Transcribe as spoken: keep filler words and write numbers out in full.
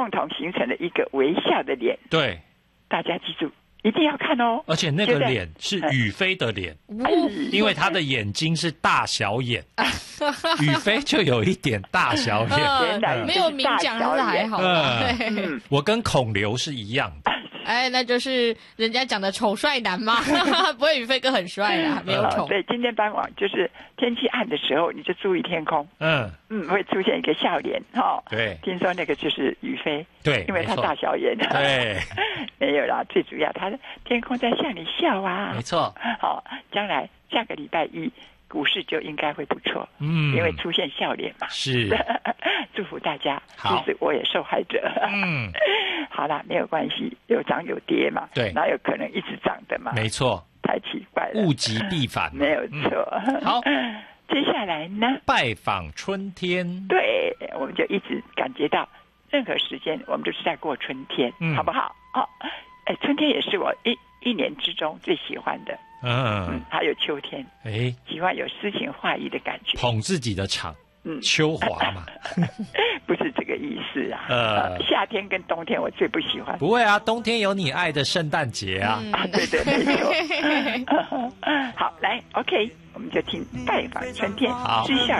共同形成了一个微笑的脸。 对， 大家记住，一定要看哦。 而且那个脸是宇飞的脸，因为他的眼睛是大小眼，宇飞就有一点大小眼， 嗯、没有明讲是还好啦。 嗯、对，我跟孔刘是一样的。 哎，那就是人家讲的丑帅男嘛，不会宇飞哥很帅啦，没有丑。 对，今天傍晚就是天气暗的时候，你就注意天空，嗯嗯，会出现一个笑脸哈、哦。 对， 听说那个就是宇飞， 对， 因为他大小眼。 对， 没有啦，最主要他的天空在向你笑啊。 没错。 好，将来下个礼拜一股市就应该会不错，嗯，因为出现笑脸嘛。 是， 祝福大家。 好， 其实我也受害者。嗯。好啦，没有关系，有涨有跌嘛， 对， 哪有可能一直涨的嘛？ 没错， 太奇怪了， 物极必反， 没有错。 嗯、好， 接下来呢？ 拜访春天， 对，我们就一直感觉到，任何时间我们就是在过春天，嗯、好不好？哦，哎，春天也是我一一年之中最喜欢的，嗯，嗯还有秋天，哎，喜欢有诗情画意的感觉， 捧自己的场。嗯，秋华嘛， 不是这个意思啊。呃，夏天跟冬天我最不喜欢。 不会啊，冬天有你爱的圣诞节啊。 嗯、啊，对对没错。好，来 ，OK， 我们就听拜访春天， 好， 知晓。